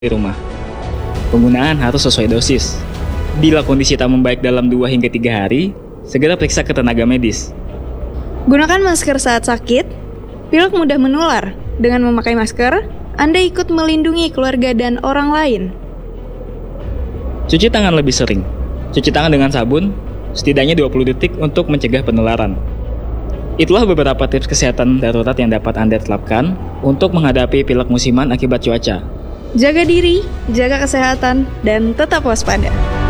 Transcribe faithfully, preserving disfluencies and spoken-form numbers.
di rumah. Penggunaan harus sesuai dosis. Bila kondisi tak membaik dalam dua hingga tiga hari, segera periksa ke tenaga medis. Gunakan masker saat sakit. Pilek mudah menular. Dengan memakai masker, Anda ikut melindungi keluarga dan orang lain. Cuci tangan lebih sering. Cuci tangan dengan sabun, setidaknya dua puluh detik untuk mencegah penularan. Itulah beberapa tips kesehatan darurat yang dapat Anda terapkan untuk menghadapi pilek musiman akibat cuaca. Jaga diri, jaga kesehatan, dan tetap waspada.